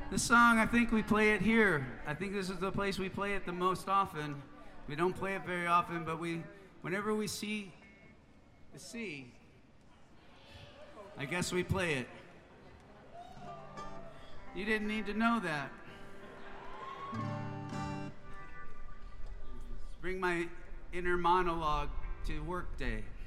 This song, I think we play it here. I think this is the place we play it the most often. We don't play it very often, but whenever we see the sea, I guess we play it. You didn't need to know that. Bring my inner monologue to work day.